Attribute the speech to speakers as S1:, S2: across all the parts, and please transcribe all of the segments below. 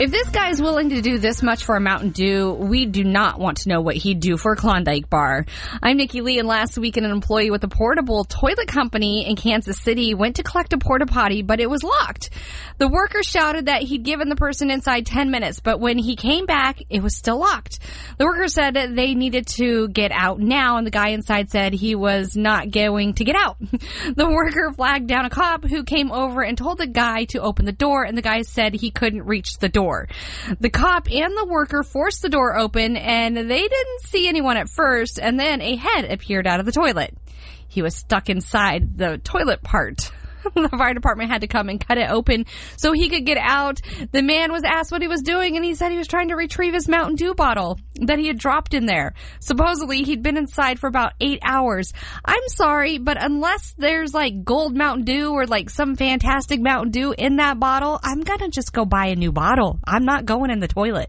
S1: If this guy is willing to do this much for a Mountain Dew, we do not want to know what he'd do for a Klondike bar. I'm Nikki Lee, and last week an employee with a portable toilet company in Kansas City went to collect a porta potty, but it was locked. The worker shouted that he'd given the person inside 10 minutes, but when he came back, it was still locked. The worker said that they needed to get out now, and the guy inside said he was not going to get out. The worker flagged down a cop who came over and told the guy to open the door, and the guy said he couldn't reach the door. The cop and the worker forced the door open, and they didn't see anyone at first, and then a head appeared out of the toilet. He was stuck inside the toilet part. The fire department had to come and cut it open so he could get out. The man was asked what he was doing, and he said he was trying to retrieve his Mountain Dew bottle that he had dropped in there. Supposedly, he'd been inside for about 8 hours. I'm sorry, but unless there's like gold Mountain Dew or like some fantastic Mountain Dew in that bottle, I'm gonna just go buy a new bottle. I'm not going in the toilet.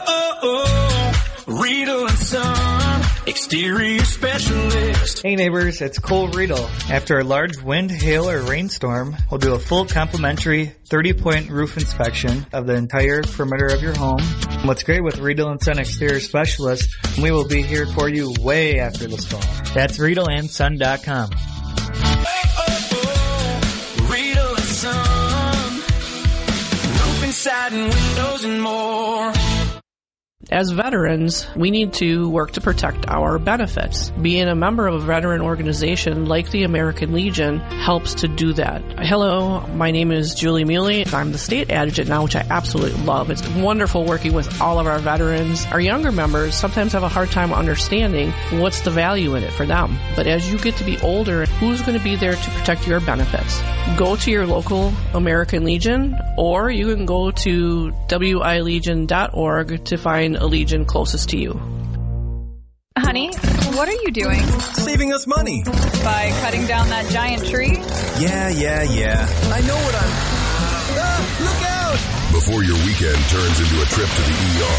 S2: Riedel and Son, exterior specialist.
S3: Hey neighbors, it's Cole Riedel. After a large wind, hail, or rainstorm, we'll do a full complimentary 30-point roof inspection of the entire perimeter of your home. What's great with Riedel and Son Exterior Specialist, we will be here for you way after the storm. That's RiedelandSon.com.
S2: Riedel and Son, roofing, siding, windows, and more.
S4: As veterans, we need to work to protect our benefits. Being a member of a veteran organization like the American Legion helps to do that. Hello, my name is Julie Muley. I'm the state adjutant now, which I absolutely love. It's wonderful working with all of our veterans. Our younger members sometimes have a hard time understanding what's the value in it for them. But as you get to be older, who's going to be there to protect your benefits? Go to your local American Legion, or you can go to wilegion.org to find a Legion closest to you.
S5: Honey, what are you doing?
S6: Saving us money.
S5: By cutting down that giant tree?
S6: Yeah. I know what I'm... look out!
S7: Before your weekend turns into a trip to the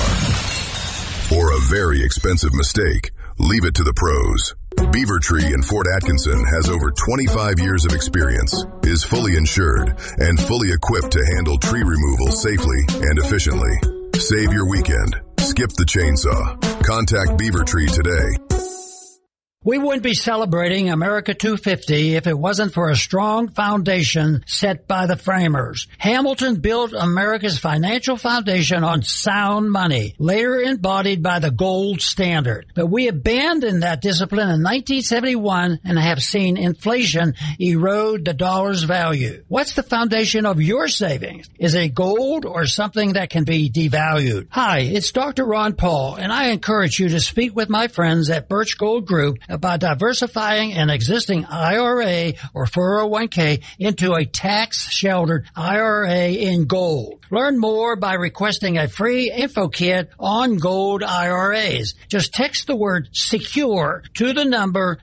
S7: ER or a very expensive mistake, leave it to the pros. Beaver Tree in Fort Atkinson has over 25 years of experience, is fully insured, and fully equipped to handle tree removal safely and efficiently. Save your weekend. Skip the chainsaw. Contact Beaver Tree today.
S8: We wouldn't be celebrating America 250 if it wasn't for a strong foundation set by the framers. Hamilton built America's financial foundation on sound money, later embodied by the gold standard. But we abandoned that discipline in 1971 and have seen inflation erode the dollar's value. What's the foundation of your savings? Is it gold or something that can be devalued? Hi, it's Dr. Ron Paul, and I encourage you to speak with my friends at Birch Gold Group about diversifying an existing IRA or 401k into a tax-sheltered IRA in gold. Learn more by requesting a free info kit on gold IRAs. Just text the word SECURE to the number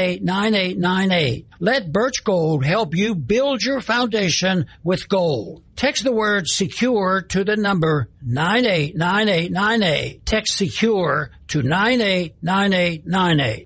S8: 989898. Let Birch Gold help you build your foundation with gold. Text the word SECURE to the number 989898. Text SECURE to 989898.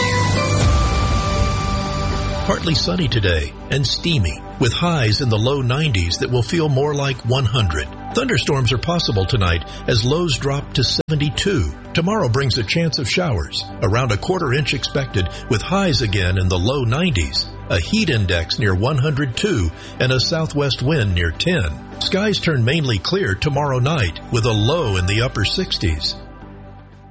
S9: Partly sunny today and steamy, with highs in the low 90s that will feel more like 100. Thunderstorms are possible tonight as lows drop to 72. Tomorrow brings a chance of showers, around a quarter inch expected, with highs again in the low 90s, a heat index near 102, and a southwest wind near 10. Skies turn mainly clear tomorrow night, with a low in the upper 60s.